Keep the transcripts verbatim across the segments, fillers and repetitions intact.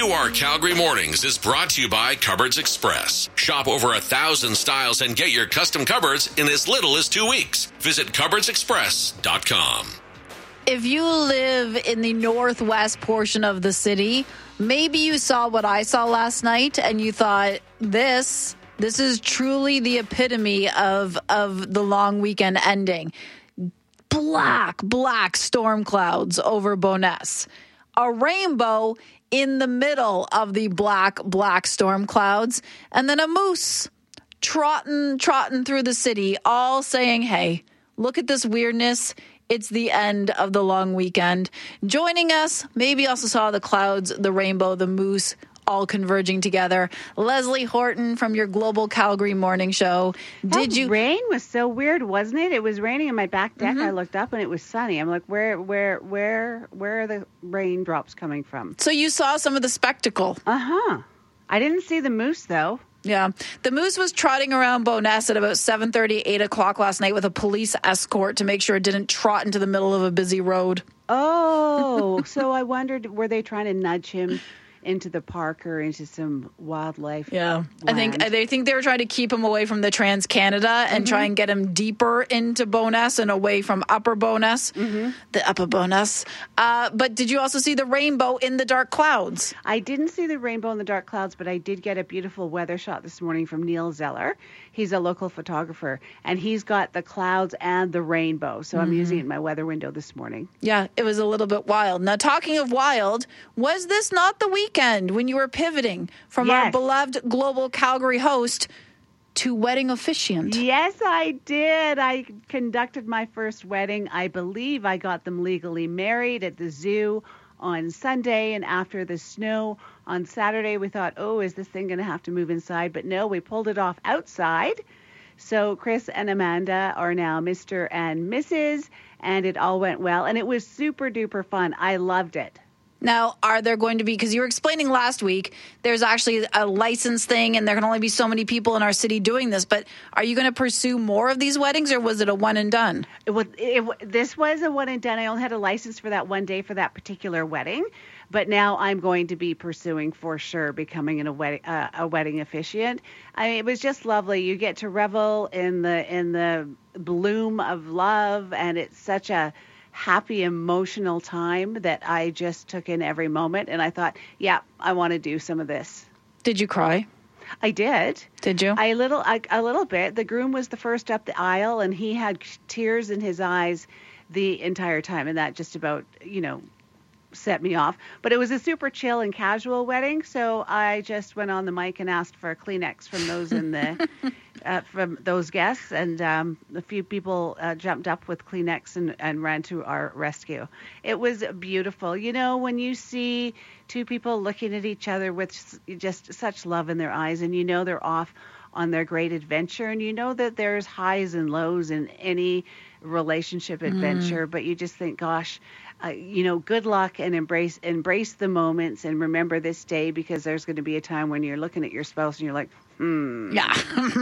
You Are Calgary Mornings is brought to you by Cupboards Express. Shop over a thousand styles and get your custom cupboards in as little as two weeks. Visit cupboards express dot com. If you live in the northwest portion of the city, maybe you saw what I saw last night and you thought, this, this is truly the epitome of, of the long weekend ending. Black, black storm clouds over Bowness. A rainbow in the middle of the black, black storm clouds. And then a moose trotting, trotting through the city, all saying, hey, look at this weirdness. It's the end of the long weekend. Joining us, maybe also saw the clouds, the rainbow, the moose, all converging together. Leslie Horton from your Global Calgary Morning Show. Did that you rain was so weird, wasn't it? It was raining in my back deck. Mm-hmm. I looked up and it was sunny. I'm like, where, where, where, where are the raindrops coming from? So you saw some of the spectacle. Uh huh. I didn't see the moose though. Yeah. The moose was trotting around Bowness at about seven thirty, eight o'clock last night with a police escort to make sure it didn't trot into the middle of a busy road. Oh, so I wondered, were they trying to nudge him into the park or into some wildlife? Yeah. land? I think they think they were trying to keep him away from the Trans-Canada and mm-hmm. try and get him deeper into Bowness and away from Upper Bowness, mm-hmm. the Upper Bowness. Uh, but did you also see the rainbow in the dark clouds? I didn't see the rainbow in the dark clouds, but I did get a beautiful weather shot this morning from Neil Zeller. He's a local photographer, and he's got the clouds and the rainbow. So mm-hmm. I'm using it in my weather window this morning. Yeah, it was a little bit wild. Now, talking of wild, was this not the weekend when you were pivoting from yes. our beloved Global Calgary host to wedding officiant? Yes, I did. I conducted my first wedding. I believe I got them legally married at the zoo on Sunday, and after the snow on Saturday, we thought, oh, is this thing going to have to move inside? But no, we pulled it off outside. So Chris and Amanda are now Mister and Missus, and it all went well, and it was super duper fun. I loved it. Now, are there going to be, because you were explaining last week, there's actually a license thing and there can only be so many people in our city doing this, but are you going to pursue more of these weddings or was it a one and done? It was, it, this was a one and done. I only had a license for that one day for that particular wedding, but now I'm going to be pursuing for sure becoming an, a, wedding, uh, a wedding officiant. I mean, it was just lovely. You get to revel in the in the bloom of love, and it's such a happy, emotional time that I just took in every moment. And I thought, yeah, I want to do some of this. Did you cry? I did. Did you? I little, I, a little bit. The groom was the first up the aisle, and he had tears in his eyes the entire time. And that just about, you know, set me off. But it was a super chill and casual wedding. So I just went on the mic and asked for a Kleenex from those in the uh, from those guests, and um, a few people uh, jumped up with Kleenex and, and ran to our rescue. It was beautiful. You know, when you see two people looking at each other with just such love in their eyes, and you know they're off on their great adventure, and you know that there's highs and lows in any relationship adventure, mm. but you just think, gosh, uh, you know, good luck, and embrace embrace the moments, and remember this day, because there's going to be a time when you're looking at your spouse and you're like, hmm. Yeah.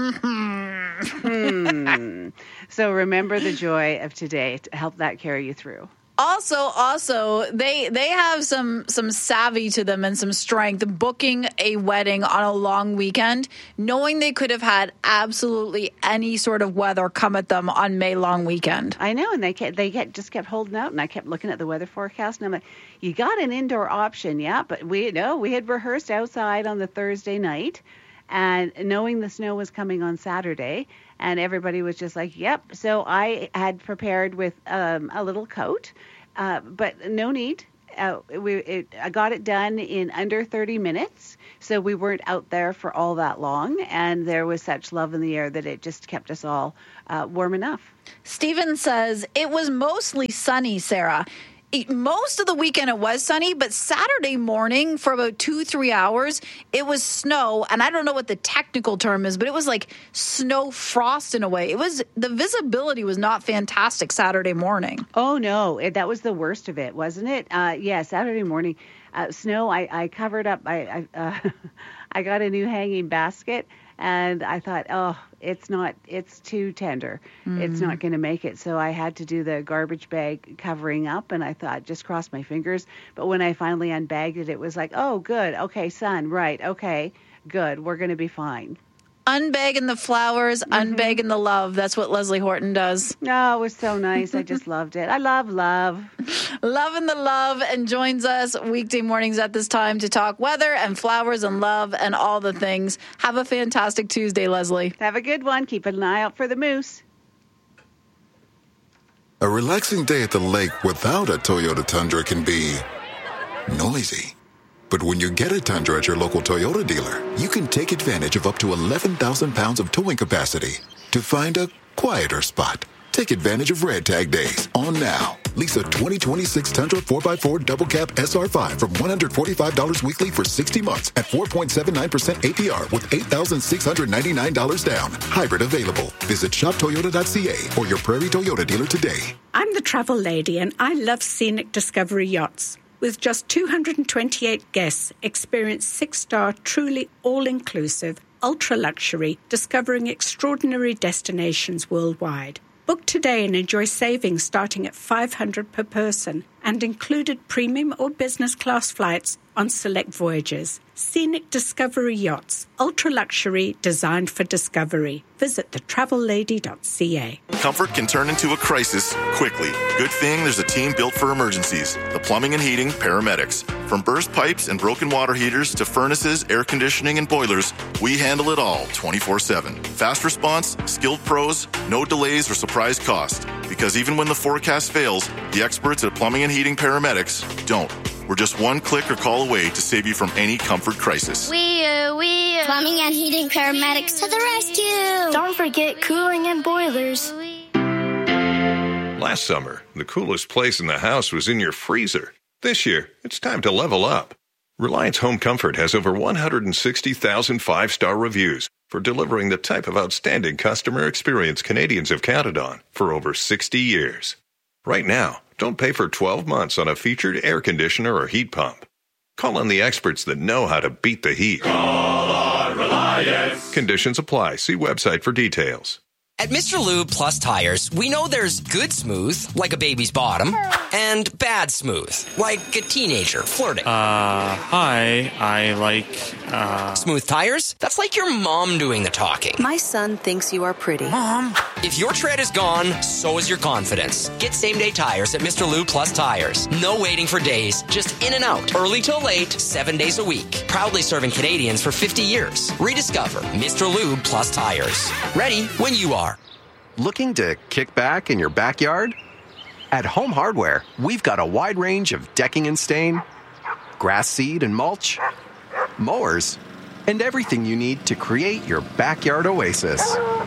hmm. So remember the joy of today to help that carry you through. Also, also, they they have some some savvy to them and some strength booking a wedding on a long weekend, knowing they could have had absolutely any sort of weather come at them on May long weekend. I know, and they kept, they kept, just kept holding out, and I kept looking at the weather forecast, and I'm like, you got an indoor option, yeah, but we no, we had rehearsed outside on the Thursday night, and knowing the snow was coming on Saturday. And everybody was just like, yep. So I had prepared with um, a little coat, uh, but no need. Uh, we it, I got it done in under thirty minutes. So we weren't out there for all that long. And there was such love in the air that it just kept us all uh, warm enough. Stephen says, it was mostly sunny, Sarah. It, most of the weekend it was sunny, but Saturday morning for about two, three hours, it was snow. And I don't know what the technical term is, but it was like snow frost in a way. It was, the visibility was not fantastic Saturday morning. Oh, no. It, that was the worst of it, wasn't it? Uh, yeah, Saturday morning. Uh, snow, I, I covered up. I I, uh, I got a new hanging basket, And I thought, oh, it's not, it's too tender. Mm. It's not going to make it. So I had to do the garbage bag covering up, and I thought, just cross my fingers. But when I finally unbagged it, it was like, oh, good. Okay, son, right. Okay, good. We're going to be fine. Unbagging the flowers, mm-hmm. unbagging the love. That's what Leslie Horton does. Oh, it was so nice. I just loved it. I love love. Loving the love, and joins us weekday mornings at this time to talk weather and flowers and love and all the things. Have a fantastic Tuesday, Leslie. Have a good one. Keep an eye out for the moose. A relaxing day at the lake without a Toyota Tundra can be noisy. But when you get a Tundra at your local Toyota dealer, you can take advantage of up to eleven thousand pounds of towing capacity to find a quieter spot. Take advantage of Red Tag Days on now. Lease a twenty twenty-six Tundra four by four Double Cab S R five from one hundred forty-five dollars weekly for sixty months at four point seven nine percent A P R with eight thousand six hundred ninety-nine dollars down. Hybrid available. Visit shop toyota dot c a or your Prairie Toyota dealer today. I'm the travel lady, and I love Scenic Discovery Yachts. With just two hundred twenty-eight guests, experience six-star, truly all-inclusive, ultra-luxury, discovering extraordinary destinations worldwide. Book today and enjoy savings starting at five hundred dollars per person and included premium or business class flights on select voyages. Scenic Discovery Yachts, ultra-luxury, designed for discovery. Visit the travel lady dot c a. Comfort can turn into a crisis quickly. Good thing there's a team built for emergencies. The Plumbing and Heating Paramedics. From burst pipes and broken water heaters to furnaces, air conditioning, and boilers, we handle it all twenty-four seven. Fast response, skilled pros, no delays or surprise cost. Because even when the forecast fails, the experts at Plumbing and Heating Paramedics don't. We're just one click or call away to save you from any comfort crisis. We, uh, we, uh, Plumbing and Heating Paramedics to the rescue! Don't forget cooling and boilers. Last summer, the coolest place in the house was in your freezer. This year, it's time to level up. Reliance Home Comfort has over one hundred sixty thousand five-star reviews for delivering the type of outstanding customer experience Canadians have counted on for over sixty years. Right now, don't pay for twelve months on a featured air conditioner or heat pump. Call on the experts that know how to beat the heat. Call on Reliance. Conditions apply. See website for details. At Mister Lube Plus Tires, we know there's good smooth, like a baby's bottom, and bad smooth, like a teenager flirting. Uh, hi, I like, uh... Smooth tires? That's like your mom doing the talking. My son thinks you are pretty. Mom! If your tread is gone, so is your confidence. Get same-day tires at Mister Lube Plus Tires. No waiting for days, just in and out. Early till late, seven days a week. Proudly serving Canadians for fifty years. Rediscover Mister Lube Plus Tires. Ready when you are. Looking to kick back in your backyard? At Home Hardware, we've got a wide range of decking and stain, grass seed and mulch, mowers, and everything you need to create your backyard oasis.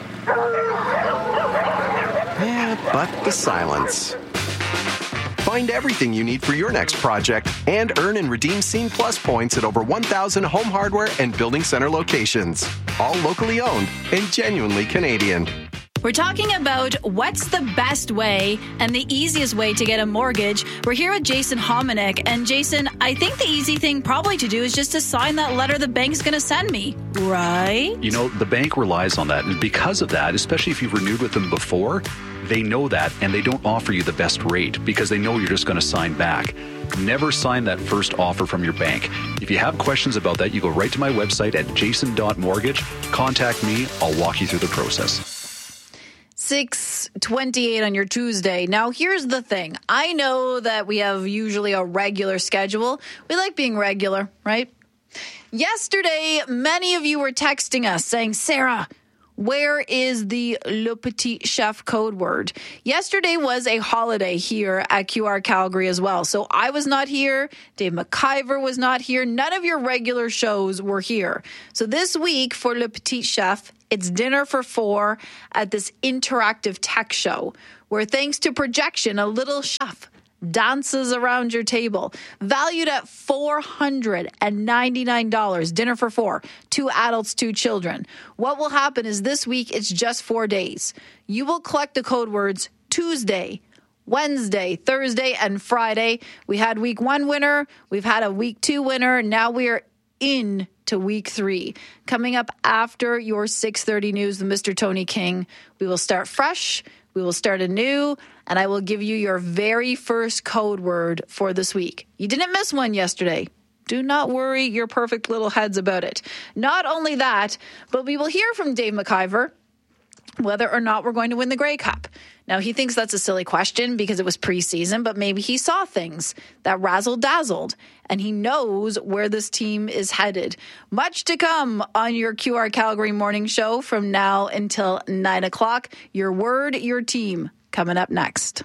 Yeah, but the silence. Find everything you need for your next project and earn and redeem Scene Plus points at over one thousand Home Hardware and Building Center locations. All locally owned and genuinely Canadian. We're talking about what's the best way and the easiest way to get a mortgage. We're here with Jason Hominick. And Jason, I think the easy thing probably to do is just to sign that letter the bank's going to send me, right? You know, the bank relies on that. And because of that, especially if you've renewed with them before, they know that and they don't offer you the best rate because they know you're just going to sign back. Never sign that first offer from your bank. If you have questions about that, you go right to my website at jason dot mortgage. Contact me. I'll walk you through the process. six twenty-eight on your Tuesday. Now, here's the thing. I know that we have usually a regular schedule. We like being regular, right? Yesterday, many of you were texting us saying, Sarah, where is the Le Petit Chef code word? Yesterday was a holiday here at Q R Calgary as well. So I was not here. Dave McIver was not here. None of your regular shows were here. So this week for Le Petit Chef, it's dinner for four at this interactive tech show where, thanks to projection, a little chef dances around your table. Valued at four hundred ninety-nine dollars. Dinner for four. Two adults, two children. What will happen is this week, it's just four days. You will collect the code words Tuesday, Wednesday, Thursday, and Friday. We had week one winner. We've had a week two winner. Now we are into week three. Coming up after your six thirty news with Mister Tony King, we will start fresh, we will start anew, and I will give you your very first code word for this week. You didn't miss one yesterday. Do not worry your perfect little heads about it. Not only that, but we will hear from Dave McIver whether or not we're going to win the Grey Cup. Now, he thinks that's a silly question because it was preseason, but maybe he saw things that razzle-dazzled, and he knows where this team is headed. Much to come on your Q R Calgary morning show from now until nine o'clock. Your word, your team, coming up next.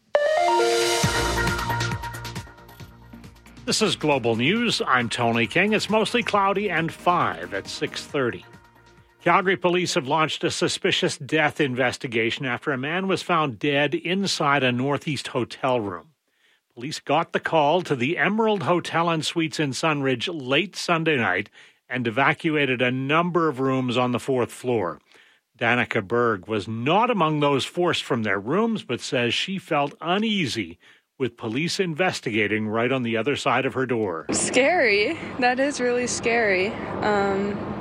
This is Global News. I'm Tony King. It's mostly cloudy and five at six thirty. Calgary police have launched a suspicious death investigation after a man was found dead inside a Northeast hotel room. Police got the call to the Emerald Hotel and Suites in Sunridge late Sunday night and evacuated a number of rooms on the fourth floor. Danica Berg was not among those forced from their rooms, but says she felt uneasy with police investigating right on the other side of her door. Scary. That is really scary. Um...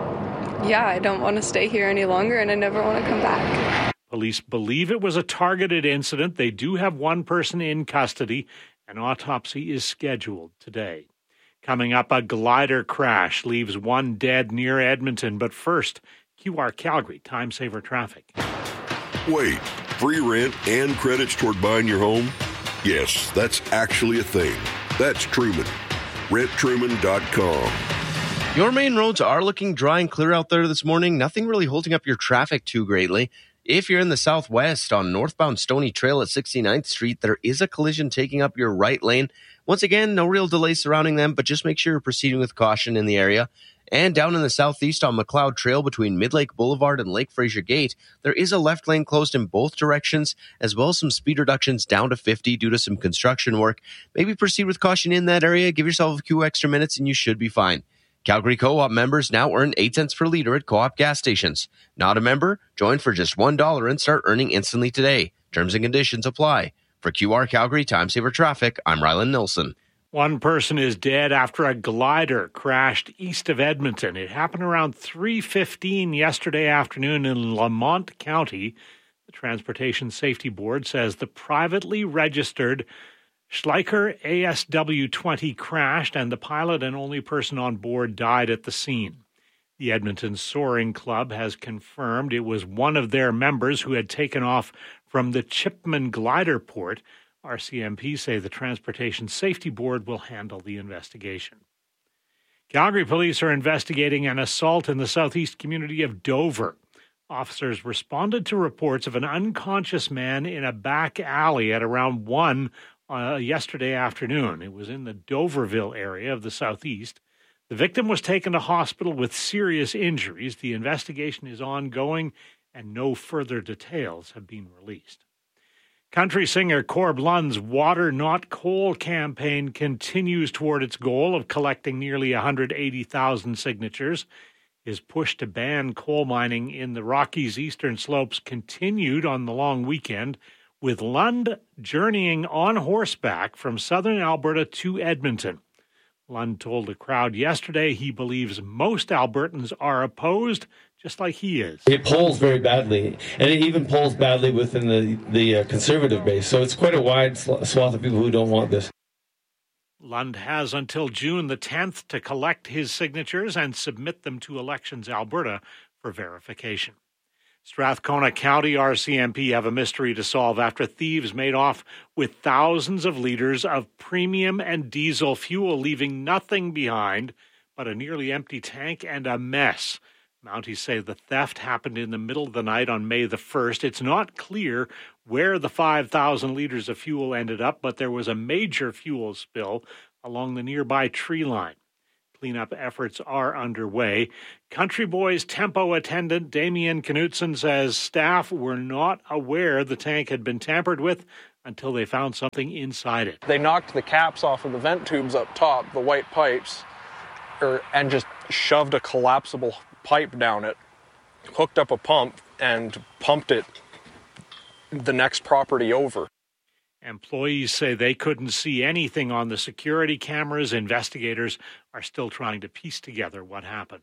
Yeah, I don't want to stay here any longer, and I never want to come back. Police believe it was a targeted incident. They do have one person in custody. An autopsy is scheduled today. Coming up, a glider crash leaves one dead near Edmonton. But first, Q R Calgary Time Saver Traffic. Wait, free rent and credits toward buying your home? Yes, that's actually a thing. That's Truman. rent truman dot com. Your main roads are looking dry and clear out there this morning. Nothing really holding up your traffic too greatly. If you're in the southwest on northbound Stony Trail at sixty-ninth Street, there is a collision taking up your right lane. Once again, no real delays surrounding them, but just make sure you're proceeding with caution in the area. And down in the southeast on McLeod Trail between Mid-Lake Boulevard and Lake Fraser Gate, there is a left lane closed in both directions, as well as some speed reductions down to fifty due to some construction work. Maybe proceed with caution in that area. Give yourself a few extra minutes and you should be fine. Calgary Co-op members now earn eight cents per liter at Co-op gas stations. Not a member? Join for just one dollar and start earning instantly today. Terms and conditions apply. For Q R Calgary Time Saver Traffic, I'm Rylan Nilsson. One person is dead after a glider crashed east of Edmonton. It happened around three fifteen yesterday afternoon in Lamont County. The Transportation Safety Board says the privately registered Schleicher A S W twenty crashed and the pilot and only person on board died at the scene. The Edmonton Soaring Club has confirmed it was one of their members who had taken off from the Chipman glider port. R C M P say the Transportation Safety Board will handle the investigation. Calgary police are investigating an assault in the southeast community of Dover. Officers responded to reports of an unconscious man in a back alley at around one Uh, yesterday afternoon. It was in the Doverville area of the southeast. The victim was taken to hospital with serious injuries. The investigation is ongoing and no further details have been released. Country singer Corb Lund's Water Not Coal campaign continues toward its goal of collecting nearly one hundred eighty thousand signatures. His push to ban coal mining in the Rockies' eastern slopes continued on the long weekend, with Lund journeying on horseback from southern Alberta to Edmonton. Lund told the crowd yesterday he believes most Albertans are opposed, just like he is. It polls very badly, and it even polls badly within the, the uh, conservative base, so it's quite a wide swath of people who don't want this. Lund has until June the tenth to collect his signatures and submit them to Elections Alberta for verification. Strathcona County R C M P have a mystery to solve after thieves made off with thousands of liters of premium and diesel fuel, leaving nothing behind but a nearly empty tank and a mess. Mounties say the theft happened in the middle of the night on May the first. It's not clear where the five thousand liters of fuel ended up, but there was a major fuel spill along the nearby tree line. Cleanup efforts are underway. Country Boys Tempo attendant Damien Knutson says staff were not aware the tank had been tampered with until they found something inside it. They knocked the caps off of the vent tubes up top, the white pipes, er, and just shoved a collapsible pipe down it, hooked up a pump, and pumped it the next property over. Employees say they couldn't see anything on the security cameras. Investigators are still trying to piece together what happened.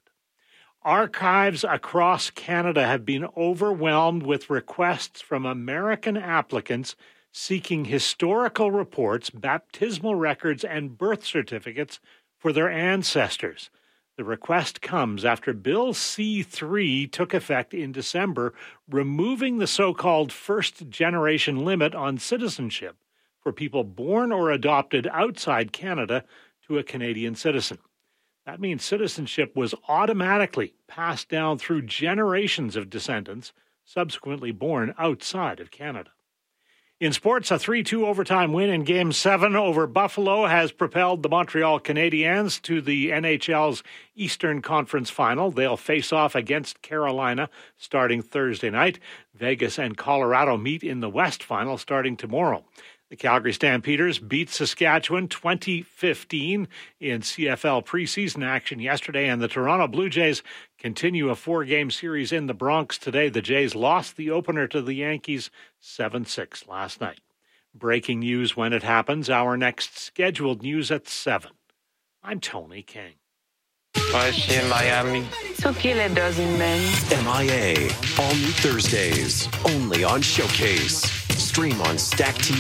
Archives across Canada have been overwhelmed with requests from American applicants seeking historical reports, baptismal records, and birth certificates for their ancestors. The request comes after Bill C three took effect in December, removing the so-called first-generation limit on citizenship for people born or adopted outside Canada to a Canadian citizen. That means citizenship was automatically passed down through generations of descendants subsequently born outside of Canada. In sports, a three two overtime win in Game seven over Buffalo has propelled the Montreal Canadiens to the N H L's Eastern Conference Final. They'll face off against Carolina starting Thursday night. Vegas and Colorado meet in the West Final starting tomorrow. The Calgary Stampeders beat Saskatchewan twenty fifteen in C F L preseason action yesterday, and the Toronto Blue Jays continue a four-game series in the Bronx today. The Jays lost the opener to the Yankees seven six last night. Breaking news when it happens. Our next scheduled news at seven. I'm Tony King. Ouais, je suis in Miami. So kill a dozen men. M I A. All new Thursdays. Only on Showcase. Stream on Stack T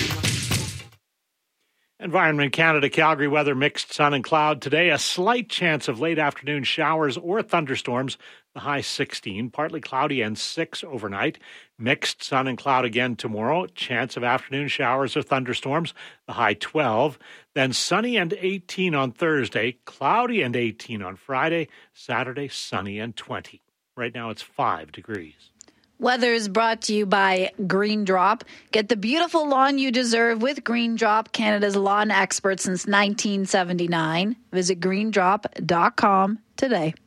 V. Environment Canada, Calgary weather, mixed sun and cloud today. A slight chance of late afternoon showers or thunderstorms. The high sixteen, partly cloudy and six overnight. Mixed sun and cloud again tomorrow. Chance of afternoon showers or thunderstorms. The high twelve. Then sunny and eighteen on Thursday. Cloudy and eighteen on Friday. Saturday, sunny and twenty. Right now it's five degrees. Weather is brought to you by Green Drop. Get the beautiful lawn you deserve with Green Drop, Canada's lawn expert since nineteen seventy-nine. Visit green drop dot com today.